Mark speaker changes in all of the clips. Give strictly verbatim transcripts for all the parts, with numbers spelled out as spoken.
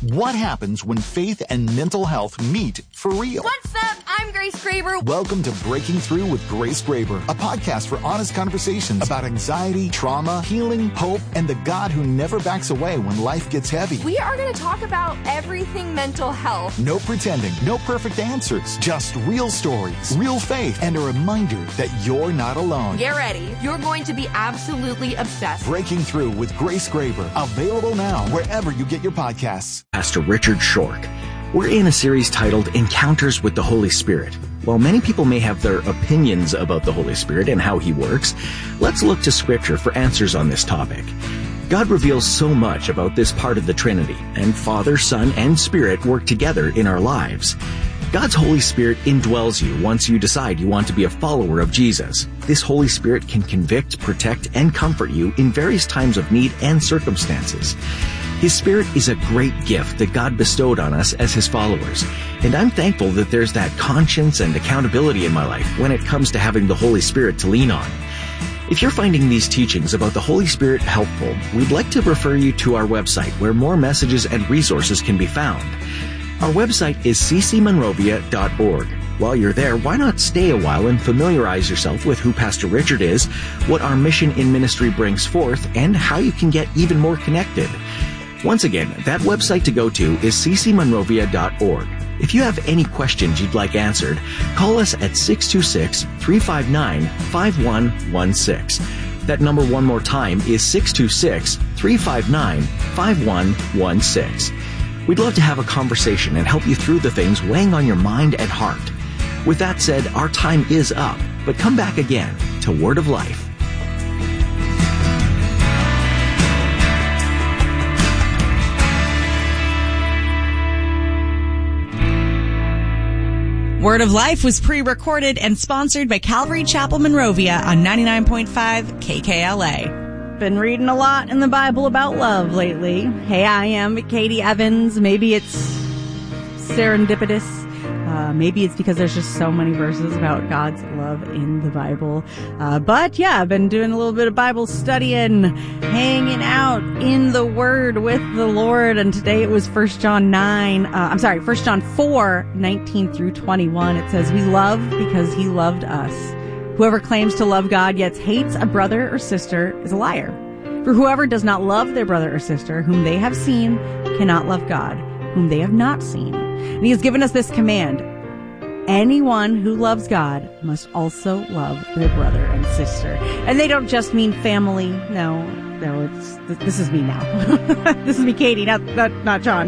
Speaker 1: What happens when faith and mental health meet for real?
Speaker 2: What's up? I'm Grace Graber.
Speaker 1: Welcome to Breaking Through with Grace Graber, a podcast for honest conversations about anxiety, trauma, healing, hope, and the God who never backs away when life gets heavy.
Speaker 2: We are going to talk about everything mental health.
Speaker 1: No pretending, no perfect answers, just real stories, real faith, and a reminder that you're not alone.
Speaker 2: Get ready. You're going to be absolutely obsessed.
Speaker 1: Breaking Through with Grace Graber, available now wherever you get your podcasts.
Speaker 3: Pastor Richard Schork. We're in a series titled Encounters with the Holy Spirit. While many people may have their opinions about the Holy Spirit and how he works, let's look to Scripture for answers on this topic. God reveals so much about this part of the Trinity, and Father, Son, and Spirit work together in our lives. God's Holy Spirit indwells you once you decide you want to be a follower of Jesus. This Holy Spirit can convict, protect, and comfort you in various times of need and circumstances. His Spirit is a great gift that God bestowed on us as His followers, and I'm thankful that there's that conscience and accountability in my life when it comes to having the Holy Spirit to lean on. If you're finding these teachings about the Holy Spirit helpful, we'd like to refer you to our website where more messages and resources can be found. Our website is c c monrovia dot org. While you're there, why not stay a while and familiarize yourself with who Pastor Richard is, what our mission in ministry brings forth, and how you can get even more connected. Once again, that website to go to is c c monrovia dot org. If you have any questions you'd like answered, call us at six two six, three five nine, five one one six. That number one more time is six two six, three five nine, five one one six. We'd love to have a conversation and help you through the things weighing on your mind and heart. With that said, our time is up, but come back again to Word of Life.
Speaker 4: Word of Life was pre-recorded and sponsored by Calvary Chapel Monrovia on ninety-nine point five K K L A. Been reading a lot in the Bible about love lately. Hey, I am Katie Evans. Maybe it's serendipitous. Uh, maybe it's because there's just so many verses about God's love in the Bible. Uh, but yeah, I've been doing a little bit of Bible studying, hanging out in the Word with the Lord. And today it was First John nine, uh, I'm sorry, First John four, nineteen through twenty-one. It says, we love because he loved us. Whoever claims to love God yet hates a brother or sister is a liar. For whoever does not love their brother or sister whom they have seen cannot love God, whom they have not seen. And he has given us this command. Anyone who loves God must also love their brother and sister. And they don't just mean family. No, no, it's, this is me now. This is me, Katie, not, not, not John.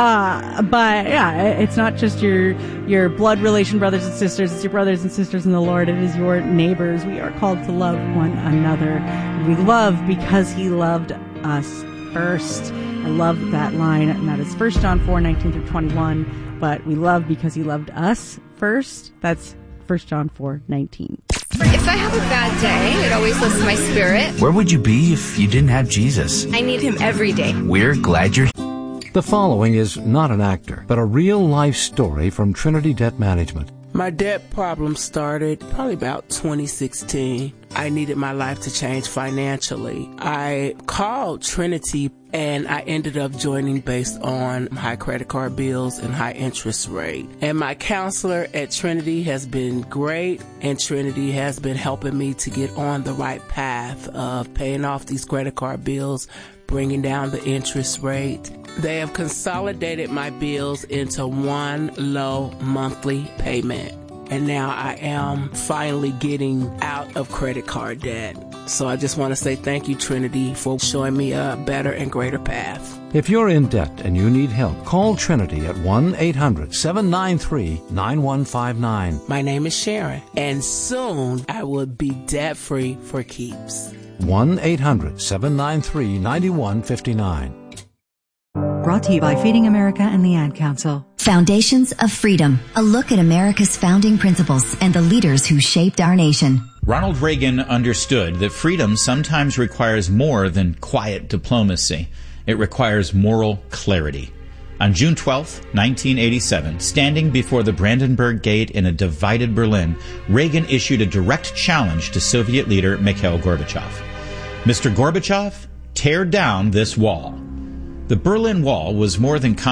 Speaker 4: Uh, but yeah, it's not just your, your blood relation brothers and sisters. It's your brothers and sisters in the Lord. It is your neighbors. We are called to love one another. We love because he loved us first. I love that line, and that is First John four, nineteen through twenty-one. But we love because he loved us first. That's First John four, nineteen.
Speaker 5: If I have a bad day, it always lifts my spirit.
Speaker 6: Where would you be if you didn't have Jesus?
Speaker 5: I need him every day.
Speaker 6: We're glad you're here.
Speaker 7: The following is not an actor, but a real-life story from Trinity Debt Management.
Speaker 8: My debt problem started probably about twenty sixteen. I needed my life to change financially. I called Trinity and I ended up joining based on high credit card bills and high interest rate. And my counselor at Trinity has been great, and Trinity has been helping me to get on the right path of paying off these credit card bills, bringing down the interest rate. They have consolidated my bills into one low monthly payment. And now I am finally getting out of credit card debt. So I just want to say thank you, Trinity, for showing me a better and greater path.
Speaker 7: If you're in debt and you need help, call Trinity at one eight hundred, seven nine three, nine one five nine.
Speaker 8: My name is Sharon, and soon I will be debt-free for keeps.
Speaker 7: one eight hundred, seven nine three, nine one five nine.
Speaker 9: Brought to you by Feeding America and the Ad Council.
Speaker 10: Foundations of Freedom, a look at America's founding principles and the leaders who shaped our nation.
Speaker 11: Ronald Reagan understood that freedom sometimes requires more than quiet diplomacy. It requires moral clarity. On June twelfth, nineteen eighty-seven, standing before the Brandenburg Gate in a divided Berlin, Reagan issued a direct challenge to Soviet leader Mikhail Gorbachev. Mister Gorbachev, tear down this wall. The Berlin Wall was more than